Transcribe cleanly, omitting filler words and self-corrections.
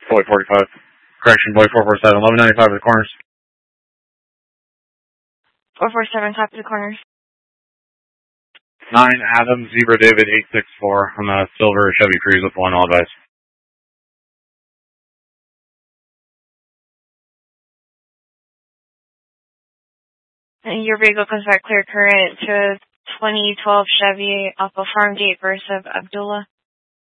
Boy 45. Correction, Boy 447. 1195 at the corners. 447, copy the corners. 9 Adam, Zebra David 864 on the silver Chevy Cruze with 1 all advice. And your vehicle comes back clear current to 2012 Chevy off of Farm Gate Versa of Abdullah.